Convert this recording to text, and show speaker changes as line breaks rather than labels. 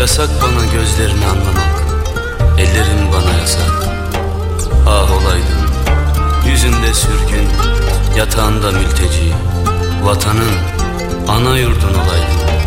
Yasak bana gözlerini anlamak, ellerin bana yasak. Ah olaydın, yüzünde sürgün, yatağında mülteci, vatanın, ana yurdun olaydın.